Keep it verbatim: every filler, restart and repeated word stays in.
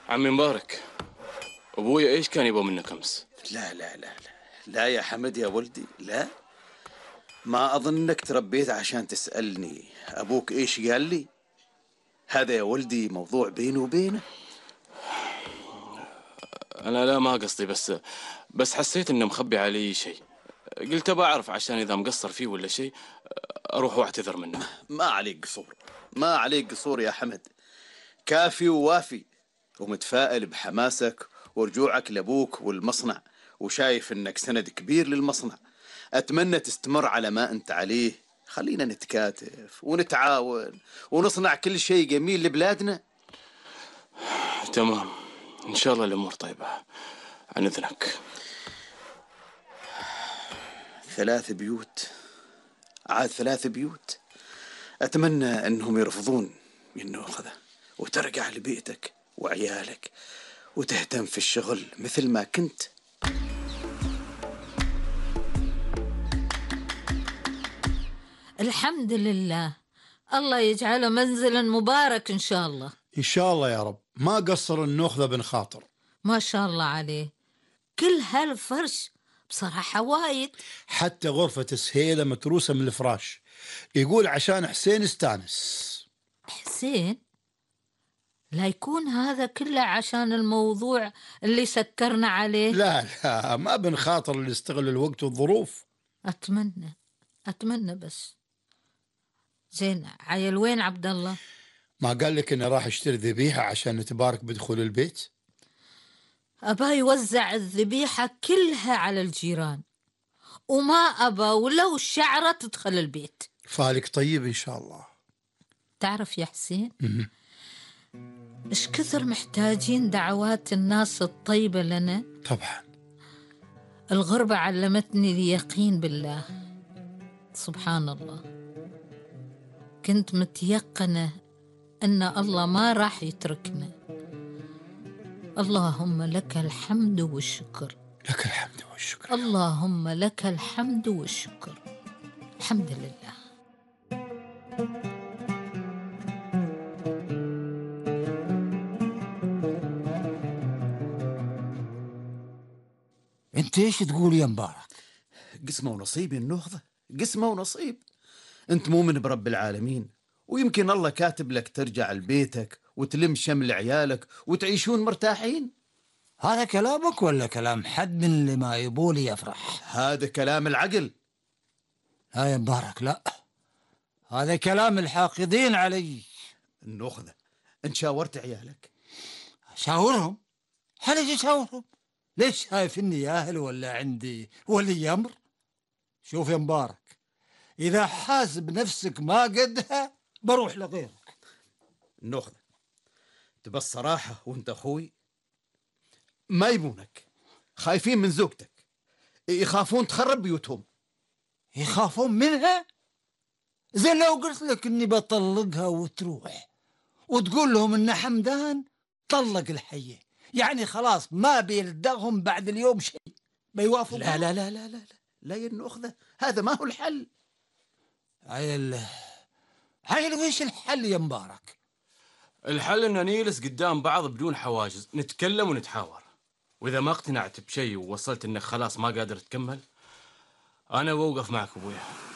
عمي مبارك، ابويا ايش كان يبغى منك امس؟ لا لا لا لا لا يا حمد يا ولدي، لا، ما أظن أنك تربيت عشان تسألني أبوك إيش قال لي. هذا يا ولدي موضوع بيني وبينه. انا لا ما قصدي، بس بس حسيت انه مخبي علي شيء، قلت بعرف عشان اذا مقصر فيه ولا شيء اروح واعتذر منه. ما عليك قصور، ما عليك قصور يا حمد، كافي ووافي، ومتفائل بحماسك ورجوعك لأبوك والمصنع، وشايف أنك سند كبير للمصنع. أتمنى تستمر على ما أنت عليه. خلينا نتكاتف ونتعاون ونصنع كل شيء جميل لبلادنا. تمام، ان شاء الله الامور طيبة. عن اذنك. ثلاث بيوت، عاد ثلاث بيوت. أتمنى أنهم يرفضون النوخذة وترجع لبيتك وعيالك وتهتم في الشغل مثل ما كنت. الحمد لله، الله يجعله منزلا مبارك إن شاء الله. إن شاء الله يا رب. ما قصر النخذة بن خاطر، ما شاء الله عليه. كل هالفرش بصراحة وايد. حتى غرفة سهيلة متروسة من الفراش، يقول عشان حسين استانس. حسين؟ لا يكون هذا كله عشان الموضوع اللي سكرنا عليه؟ لا لا، ما بن خاطر اللي يستغل الوقت والظروف. أتمنى أتمنى بس. زين، عيل وين عبد الله؟ ما قال لك انه راح يشتري ذبيحة عشان نتبارك بدخول البيت؟ أبا يوزع الذبيحة كلها على الجيران، وما أبا ولو شعرة تدخل البيت. فالك طيب إن شاء الله. تعرف يا حسين، إيش كثر محتاجين دعوات الناس الطيبة لنا. طبعا. الغربة علمتني اليقين بالله. سبحان الله، كنت متيقنة أن الله ما راح يتركنا. اللهم لك الحمد والشكر. لك الحمد والشكر. اللهم لك الحمد والشكر. الحمد لله. انت ايش تقول يا مبارك؟ قسمة ونصيب النهضة، قسمة ونصيب. انت مؤمن برب العالمين، ويمكن الله كاتب لك ترجع لبيتك وتلم شمل عيالك وتعيشون مرتاحين. هذا كلامك ولا كلام حد من اللي ما يبولي يفرح؟ هذا كلام العقل. لا يا مبارك، لا، هذا كلام الحاقدين علي. النخذة، انت شاورت عيالك؟ شاورهم؟ هل اجي شاورهم؟ ليش شايف اني ياهل ولا عندي ولي امر؟ شوف يا مبارك، اذا حاسب نفسك ما قدها بروح لغيرك. النخذة، تبى الصراحة وانت اخوي؟ ما يبونك، خايفين من زوجتك، يخافون تخرب بيوتهم. يخافون منها؟ زين لو قلت لك اني بطلقها وتروح وتقول لهم ان حمدان طلق الحية، يعني خلاص ما بيلدغهم بعد اليوم شيء، بيوافقوا؟ لا لا لا لا لا لا لا يا النخذة، هذا ما هو الحل. عيل عيل ويش الحل يا مبارك؟ الحل ان نجلس قدام بعض بدون حواجز، نتكلم ونتحاور، واذا ما اقتنعت بشيء ووصلت انك خلاص ما قادر تكمل، انا بوقف معك ابويا.